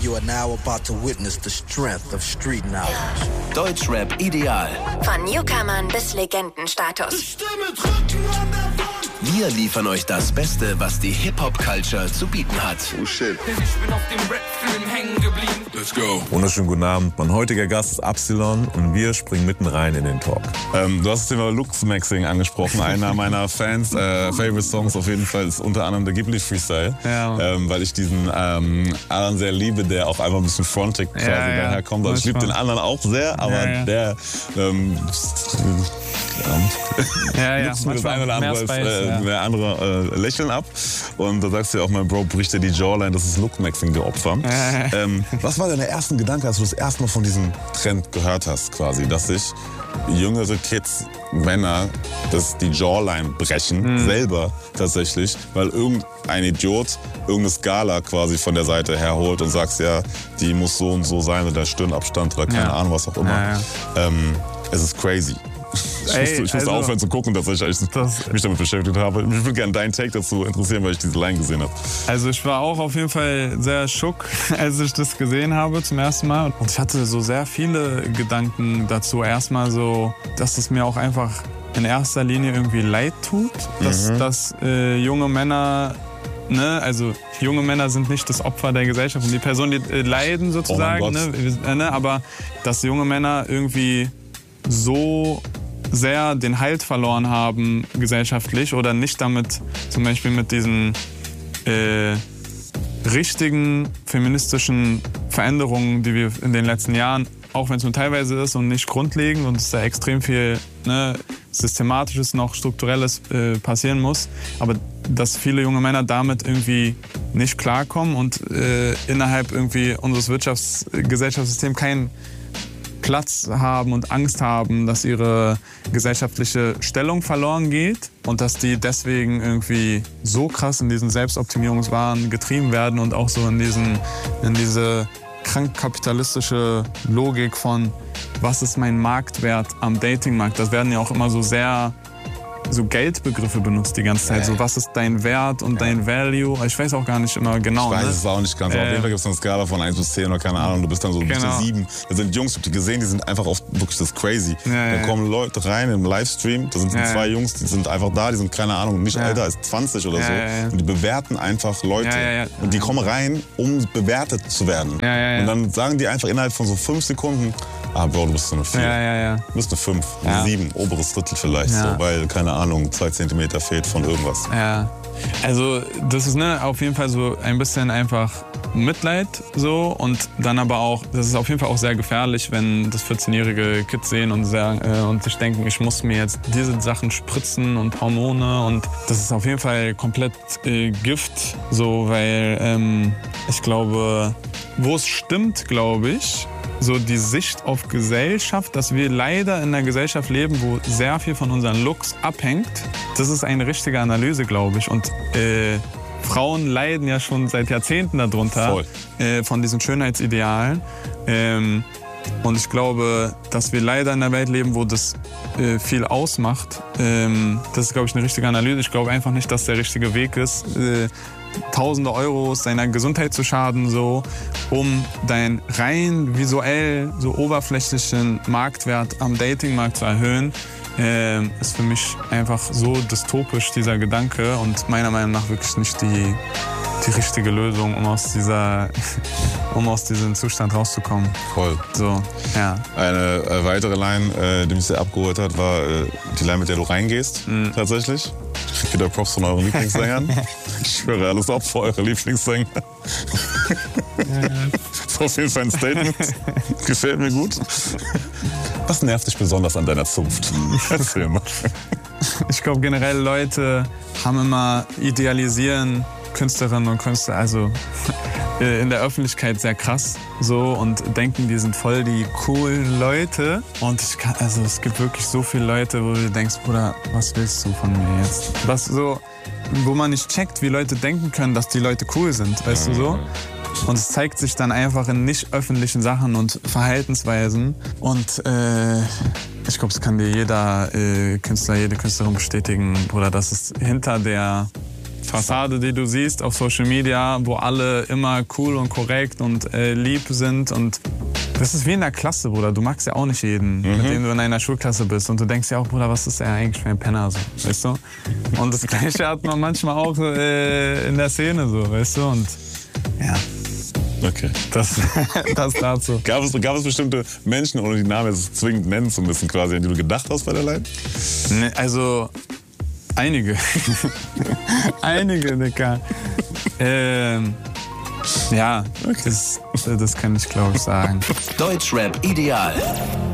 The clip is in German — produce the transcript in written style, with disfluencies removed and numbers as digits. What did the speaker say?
You are now about to witness the strength of street knowledge. Deutschrap ideal. Von Newcomern bis Legendenstatus. Wir liefern euch das Beste, was die Hip-Hop-Culture zu bieten hat. Oh shit. Ich bin auf dem Rap-Film hängen geblieben. Let's go. Wunderschönen guten Abend. Mein heutiger Gast ist Absilon und wir springen mitten rein in den Talk. Du hast das Thema Luxmaxing angesprochen. Einer meiner Fans, Favorite Songs auf jeden Fall ist unter anderem der Ghibli Freestyle. Ja. Weil ich diesen Alan sehr liebe, der auch einfach ein bisschen frontig quasi daherkommt. Also ich liebe den anderen auch sehr, aber der nutzt mir das eine oder andere, der andere lächeln ab. Und da sagst du ja auch, mein Bro bricht dir die Jawline, das ist Lookmaxing, der Opfer. Was war dein erster Gedanke, als du das erste Mal von diesem Trend gehört hast, quasi, dass sich jüngere Kids, Männer, die Jawline brechen, selber tatsächlich, weil irgendein Idiot irgendeine Skala quasi von der Seite herholt und sagst, ja, die muss so und so sein oder der Stirnabstand oder keine Ahnung, was auch immer. Es ist crazy. Ich musste aufhören zu gucken, dass ich mich damit beschäftigt habe. Ich würde gerne deinen Take dazu interessieren, weil ich diese Line gesehen habe. Also ich war auch auf jeden Fall sehr schock, als ich das gesehen habe zum ersten Mal. Und ich hatte so sehr viele Gedanken dazu. Erstmal so, dass es mir auch einfach in erster Linie irgendwie leid tut, dass junge Männer... Ne, also junge Männer sind nicht das Opfer der Gesellschaft und die Personen, die leiden sozusagen, aber dass junge Männer irgendwie so sehr den Halt verloren haben gesellschaftlich oder nicht damit, zum Beispiel mit diesen richtigen feministischen Veränderungen, die wir in den letzten Jahren, auch wenn es nur teilweise ist und nicht grundlegend und es da extrem viel Systematisches, noch Strukturelles passieren muss, aber dass viele junge Männer damit irgendwie nicht klarkommen und innerhalb irgendwie unseres Gesellschaftssystems keinen Platz haben und Angst haben, dass ihre gesellschaftliche Stellung verloren geht und dass die deswegen irgendwie so krass in diesen Selbstoptimierungswahn getrieben werden und auch so in diese krank kapitalistische Logik von was ist mein Marktwert am Datingmarkt. Das werden ja auch immer so sehr Geldbegriffe benutzt die ganze Zeit. So, was ist dein Wert und dein Value? Ich weiß auch gar nicht immer genau. Ich weiß es auch nicht ganz. Auf jeden Fall gibt es eine Skala von 1 bis 10 oder keine Ahnung. Du bist dann so bis 7. Da sind Jungs, ich hab die gesehen, die sind einfach wirklich das crazy. Da kommen Leute rein im Livestream. Da sind 2 Jungs, die sind einfach da. Die sind, keine Ahnung, nicht älter als 20 oder so. Und die bewerten einfach Leute. Und die kommen rein, um bewertet zu werden. Und dann sagen die einfach innerhalb von so 5 Sekunden, Bro, du bist so eine 4. Du bist eine 5, eine 7, oberes Drittel vielleicht. So, weil, keine Ahnung, 2 Zentimeter fehlt von irgendwas. Ja, also das ist auf jeden Fall so ein bisschen einfach Mitleid so und dann aber auch, das ist auf jeden Fall auch sehr gefährlich, wenn das 14-jährige Kids sehen und sich denken, ich muss mir jetzt diese Sachen spritzen und Hormone und das ist auf jeden Fall komplett Gift, so, weil ich glaube, wo es stimmt, glaube ich, so die Sicht auf Gesellschaft, dass wir leider in einer Gesellschaft leben, wo sehr viel von unseren Looks abhängt. Das ist eine richtige Analyse, glaube ich. Und Frauen leiden ja schon seit Jahrzehnten darunter, von diesen Schönheitsidealen. Und ich glaube, dass wir leider in einer Welt leben, wo das viel ausmacht. Das ist, glaube ich, eine richtige Analyse. Ich glaube einfach nicht, dass der richtige Weg ist, Tausende Euros seiner Gesundheit zu schaden, so, um deinen rein visuell so oberflächlichen Marktwert am Datingmarkt zu erhöhen, ist für mich einfach so dystopisch, dieser Gedanke, und meiner Meinung nach wirklich nicht die richtige Lösung, um aus diesem Zustand rauszukommen. Voll. So, ja. Eine weitere Line, die mich sehr abgeholt hat, war die Line, mit der du reingehst, tatsächlich. Ich krieg wieder Props von euren Lieblingssängern. Ich schwöre, alles ab für eure Lieblingssänger. Das ist auf jeden Fall ein Statement. Gefällt mir gut. Was nervt dich besonders an deiner Zunft? Erzähl mal. Ich glaube, generell Leute haben immer idealisieren Künstlerinnen und Künstler, also in der Öffentlichkeit sehr krass so und denken, die sind voll die coolen Leute. Und es gibt wirklich so viele Leute, wo du denkst, Bruder, was willst du von mir jetzt? Wo man nicht checkt, wie Leute denken können, dass die Leute cool sind, weißt du so? Und es zeigt sich dann einfach in nicht öffentlichen Sachen und Verhaltensweisen. Und ich glaube, das kann dir jeder Künstler, jede Künstlerin bestätigen, Bruder, dass es hinter der Fassade, die du siehst auf Social Media, wo alle immer cool und korrekt und lieb sind. Und das ist wie in der Klasse, Bruder. Du magst ja auch nicht jeden, mit dem du in einer Schulklasse bist. Und du denkst ja auch, Bruder, was ist der eigentlich für ein Penner, so, weißt du? Und das Gleiche hat man manchmal auch in der Szene, so, weißt du? Und ja. Okay. Das dazu. Gab es bestimmte Menschen, ohne die Namen jetzt zwingend nennen zu müssen, quasi, an die du gedacht hast bei der Line? Nee, also, einige. Einige, Digga. Ja, okay. Das kann ich, glaube ich, sagen. Deutschrap ideal.